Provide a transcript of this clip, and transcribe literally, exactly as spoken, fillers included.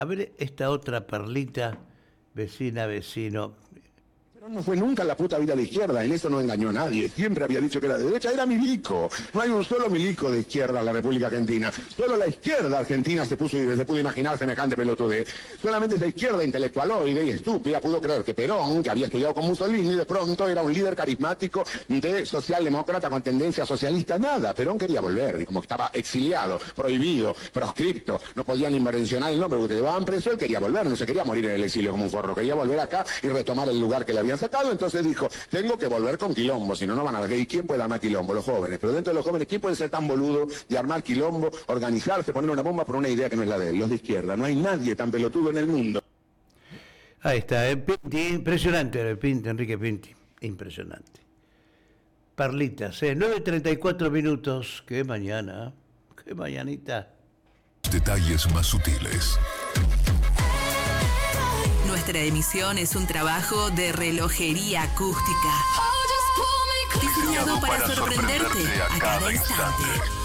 A ver esta otra perlita, vecina, vecino. Pero no fue nunca la puta vida de izquierda, en eso no engañó a nadie. Siempre había dicho que era de derecha, era milico. No hay un solo milico de izquierda en la República Argentina. Solo la izquierda argentina se puso y se pudo imaginar semejante pelotudez. Solamente esa izquierda intelectualoide y estúpida pudo creer que Perón, que había estudiado con Mussolini, de pronto era un líder carismático de socialdemócrata con tendencia socialista. Nada, Perón quería volver, y como estaba exiliado, prohibido, proscripto, no podían invencionar el nombre porque te llevaban preso, él quería volver, no se quería morir en el exilio como un forro, quería volver acá y retomar el lugar que le había sacado. Entonces dijo, tengo que volver con quilombo, si no, no van a ver. ¿Y quién puede armar quilombo? Los jóvenes. Pero dentro de los jóvenes, ¿quién puede ser tan boludo de armar quilombo, organizarse, poner una bomba por una idea que no es la de él? Los de izquierda. No hay nadie tan pelotudo en el mundo. Ahí está, eh, Pinti, impresionante, Pinti, Enrique Pinti, impresionante. Perlitas, eh, nueve treinta y cuatro minutos, qué mañana, qué mañanita. Detalles más sutiles. Nuestra emisión es un trabajo de relojería acústica, diseñado para sorprenderte a cada instante.